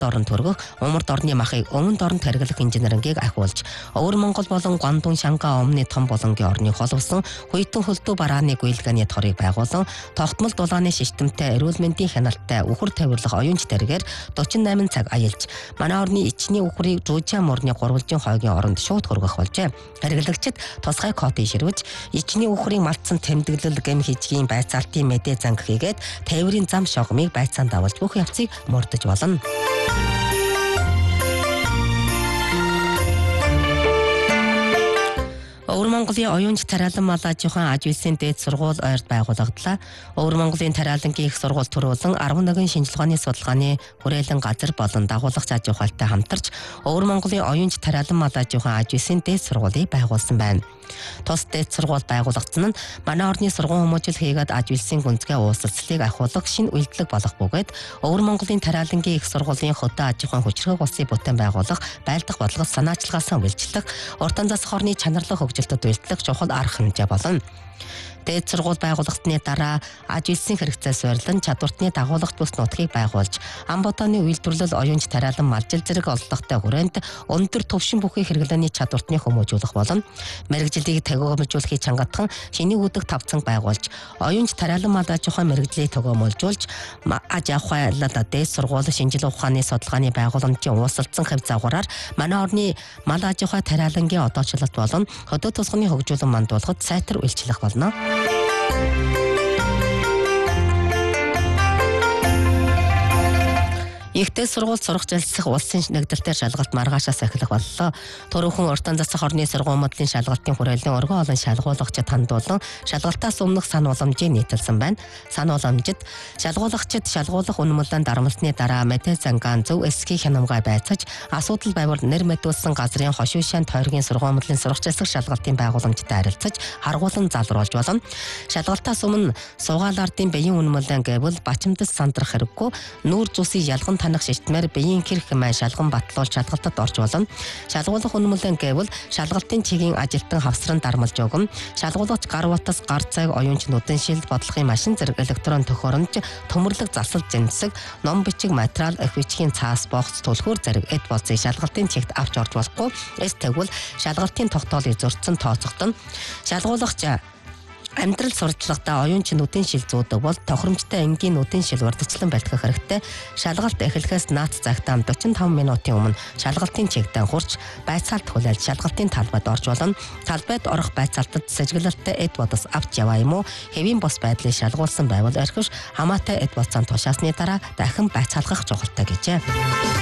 дорн төргөх, умард орны махыг өмнөд оронд хэрэглэх инженерингийг ахиулж, Өвөр Монгол болон Гуандун, Шанга өмнөний том болонгийн орны холбосон Хуйтан хөлтөө барааны гүйлгээний торыг байгуулан, тогтмол дулааны системтэй эрүүл мэндийн хяналттай үхэр тавирлах оюунч тэргээр 48 цаг аялж, манай орны ичний үхрийг Жужаа мөрний гурвалжийн хойгийн оронд шууд хөргөх болжээ. Хэрэглэгчид тусгай кодыг ширвэж, ичний үхрийг малтсан тэмдэглэл гэм хижгийн байцаалтын мэдээ занг хийгээд тээврийн зам шогмыг байцаанд авалж бүх явцыг мөрдөж болно. Өвөр Монголын оюунч тариалан мал аж ахуйн аж үйлсийн дээд сургууль ойрд байгуулагдлаа. Өвөр Монголын тариалангийн их сургууль төрүүлэн 11 шинжилгээний судалгааны хүрээлэн газар болон дагуулагч аж ахуйтай хамтарч Өвөр Монголын оюунч тариалан мал аж ахуйн аж үйлсийн дээд сургуулийг байгуулсан байна. Тус дээд сургууль байгуулагчсан нь манай орны сургууль хүмүүжил хийгээд аж үйлсийн гүнзгий уулзалтыг ахиулах шинэ үйлдэл болох бөгөөд Өвөр Монголын тариалангийн их сургуулийн хөдөө аж ахуйн хүчирхэг улсын бүтээн байгуулах, байлдах бодлого санаачлагаасаа үйлчлэх, уртан засах орны чанарлах хөгжилтөд үйлчлэх чухал арга хэмжээ болно. Дээд сургууль байгуулагдсны дараа аж үйлсийн хэрэгцээ суурилан чадвартны дагуулагч бүс нутгийг байгуулж, ам бодооны үйлдвэрлэл оюунч тариалан малжил зэрэг ололттой хүрээнд өндөр төвшин бүхий хэрэглээний чадвартны хүмүүжүүлэх болон мэрэгжлийг төгөөмжүүлэхийг чангатхан шиний үүдэг тавцанг байгуулж, оюунч тариалан мал аж ахуйн мэрэгжлийг төгөөмөлжүүлж, аж ахуйн дээд сургууль шинжилгээ ухааны судалгааны байгууламжийн уулзалтсан хэв загвараар манай орны мал аж ахуй тариалангийн одоочлолт болон хөдөө тусганы хөгжүүлэн мандуулахад сайтар үйлчлэх болно. Ихтэй сургууль сурах жилсэх улсын нэгдэлтэй шалгалт маргаашаас эхлэх боллоо. Төрөөхөн уртан засах орны сургуулиудлын шалгалтын хүрээлэн өргөн олон шалгуулагчид хандуулан шалгалтаас өмнөх сан уламжийг нийтэлсэн байна. Сан уламжид шалгуулагчид шалгуулах үнэмлэн дарамтны дараа мэдээ зангаан зөв эсхий хянамгай байцааж, асуудал байвал нэр мэдүүлсэн газрын хошуушаан тойргийн сургуулиудлын сурах жилсэх шалгалтын байгууламжтай харилцаж харгуулан залруулж болно. Шалгалтаас өмнө суугаал ардын биеийн үнэмлэн гэвэл бачимдас сандрах хэрэггүй, нүүр зүсийг ялган танах шийтмээр биеийн кэр хэмээн шалган батлуулж шалгалтад орж болно. Шалгуулах үнэмлэн гэвэл шалгалтын чигийн ажилтан хавсран дармалж өгөн, шалгуулагч гар утас, гар цайг, оюунч нүдэн шилд, бодлогын машин зэрэг электрон төхөөрөмж, төмөрлөг засал зэнсэг, ном бичиг материал, их бичгийн цаас, богц, түлхүүр зэрэг эд болцыг шалгалтын чигт авч орж болохгүй. Эс тэгвэл шалгалтын тогтоолыг зөрчсөн тооцогдно. Шалгуулагч амьдрал сурталчилгатай оюунч нүдэн шил зүүдэг бол тохиромжтой энгийн нүдэн шил урдчлан бэлтгэх хэрэгтэй. Шалгалт эхлэхээс наад цагтаа 45 минутын өмнө шалгалтын чигтэн хурж байцаалт хүлээлж шалгалтын талбайд орж болно. Талбайд орох байцаалтад сэжиглэлттэй эд бодос авч яваа юм уу? Хэвийн бос байдлыг шалгуулсан байвал орхиш хамаатай эд бодсонд тушаасны дараа дахин байцаалгах чухалтай гэжээ.